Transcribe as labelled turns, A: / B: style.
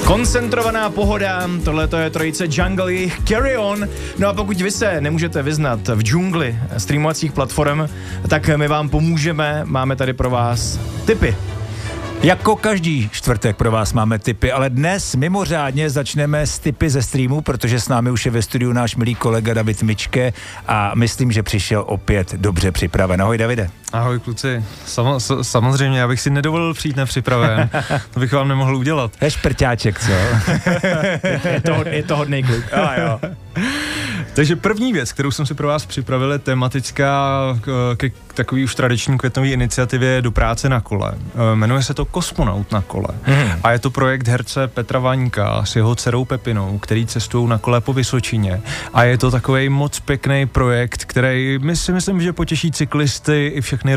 A: Koncentrovaná pohoda, tohle je trojice Jungle, jejich Carry On. No a pokud vy se nemůžete vyznat v džungli streamovacích platform, tak my vám pomůžeme, máme tady pro vás tipy.
B: Jako každý čtvrtek pro vás máme tipy, ale dnes mimořádně začneme s tipy ze streamu, protože s námi už je ve studiu náš milý kolega David Mičke a myslím, že přišel opět dobře připraven. Ahoj, Davide.
C: Ahoj kluci, samozřejmě, já bych si nedovolil přijít nepřipraven, to bych vám nemohl udělat.
B: Je šprťáček, co?
A: je to hodnej kluk.
B: Jo.
C: Takže první věc, kterou jsem si pro vás připravil, je tematická k takový už tradiční květnový iniciativě Do práce na kole. Jmenuje se to Kosmonaut na kole. A je to projekt herce Petra Vaňka s jeho dcerou Pepinou, který cestují na kole po Vysočině. A je to takovej moc pěkný projekt, který si myslím, že potěší cyklisty i všechny